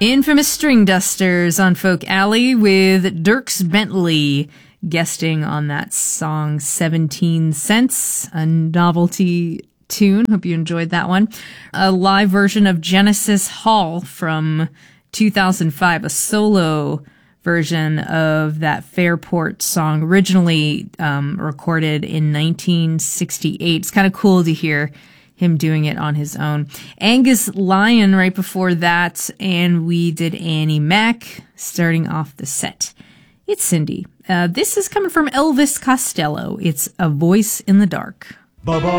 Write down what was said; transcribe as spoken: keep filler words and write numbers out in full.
Infamous String Dusters on Folk Alley with Dierks Bentley guesting on that song seventeen cents, a novelty tune. Hope you enjoyed that one. A live version of Genesis Hall from two thousand five, a solo version of that Fairport song, originally um, recorded in nineteen sixty-eight. It's kind of cool to hear him doing it on his own. Angus Lyon right before that, and we did Annie Mac starting off the set. It's Cindy. Uh, this is coming from Elvis Costello. It's A Voice in the Dark. Bubba.